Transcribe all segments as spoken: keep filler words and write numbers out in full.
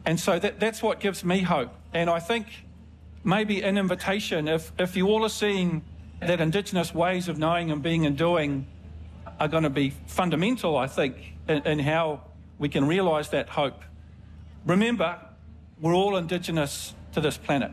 And so that, that's what gives me hope. And I think maybe an invitation, if, if you all are seeing that Indigenous ways of knowing and being and doing are going to be fundamental, I think, in, in how we can realise that hope. Remember, we're all Indigenous to this planet.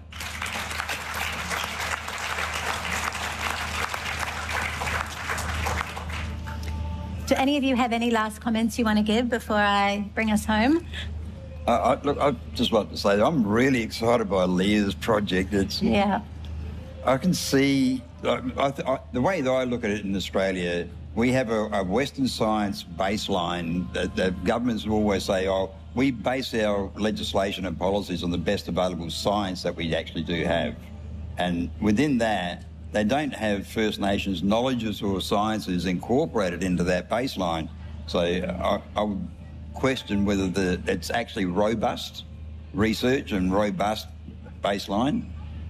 Do any of you have any last comments you want to give before I bring us home? I, I, look, I just want to say that I'm really excited by Leah's project. It's, yeah. I can see, I, I, the way that I look at it in Australia, we have a, a Western science baseline that, that governments will always say, oh, we base our legislation and policies on the best available science that we actually do have. And within that, they don't have First Nations knowledges or sciences incorporated into that baseline. So I, I would question whether the, it's actually robust research and robust baseline.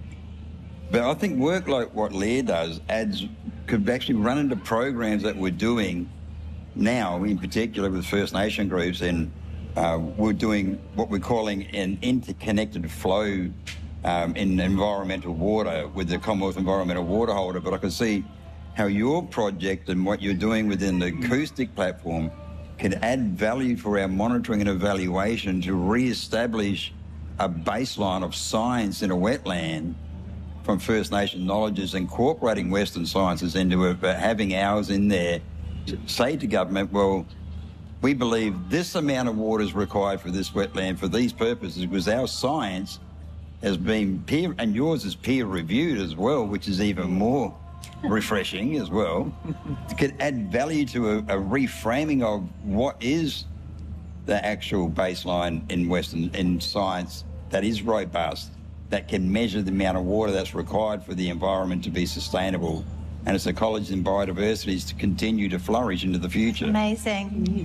But I think work like what Leah does adds, could actually run into programs that we're doing now, in particular with First Nation groups, and uh, we're doing what we're calling an interconnected flow Um, in environmental water with the Commonwealth Environmental Water Holder. But I can see how your project and what you're doing within the acoustic platform can add value for our monitoring and evaluation to re-establish a baseline of science in a wetland from First Nation knowledges, incorporating Western sciences into it, but having ours in there to say to government, well, we believe this amount of water is required for this wetland for these purposes, because our science has been peer, and yours is peer reviewed as well, which is even more refreshing as well. It could add value to a, a reframing of what is the actual baseline in Western in science that is robust, that can measure the amount of water that's required for the environment to be sustainable, and its ecology and biodiversity to continue to flourish into the future. Amazing.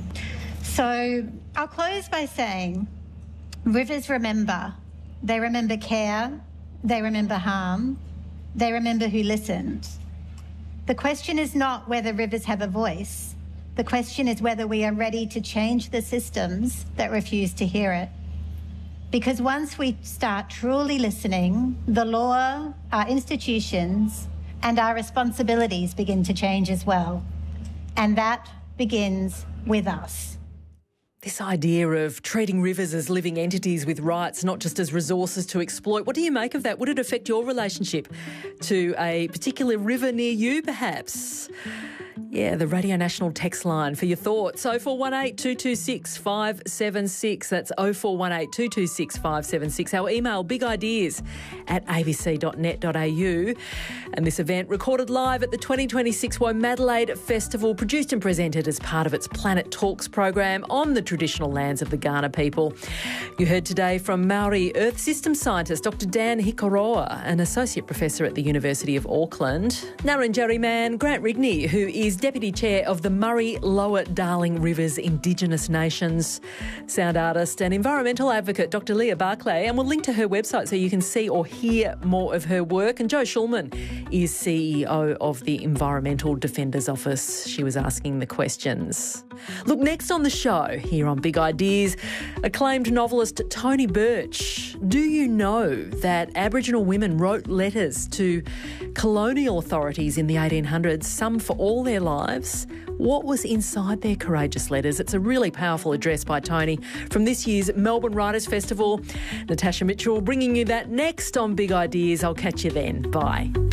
So I'll close by saying, rivers remember. They remember care, they remember harm, they remember who listened. The question is not whether rivers have a voice. The question is whether we are ready to change the systems that refuse to hear it. Because once we start truly listening, the law, our institutions, and our responsibilities begin to change as well. And that begins with us. This idea of treating rivers as living entities with rights, not just as resources to exploit. What do you make of that? Would it affect your relationship to a particular river near you, perhaps? Yeah, the Radio National text line for your thoughts. oh four one eight, two two six, five seven six. That's oh four one eight, two two six, five seven six. Our email, bigideas at a b c dot net dot a u. And this event recorded live at the twenty twenty-six Womadelaide Festival, produced and presented as part of its Planet Talks program on the traditional lands of the Kaurna people. You heard today from Maori Earth System scientist Doctor Dan Hikoroa, an associate professor at the University of Auckland. Ngarrindjeri man Grant Rigney, who is Deputy Chair of the Murray Lower Darling Rivers Indigenous Nations. Sound artist and environmental advocate Doctor Leah Barclay, and we'll link to her website so you can see or hear more of her work. And Jo Schulman is C E O of the Environmental Defenders Office. She was asking the questions. Look, next on the show here on Big Ideas, acclaimed novelist Tony Birch. Do you know that Aboriginal women wrote letters to colonial authorities in the eighteen hundreds, some for all their lives? What was inside their courageous letters? It's a really powerful address by Tony from this year's Melbourne Writers' Festival. Natasha Mitchell bringing you that next on Big Ideas. I'll catch you then. Bye.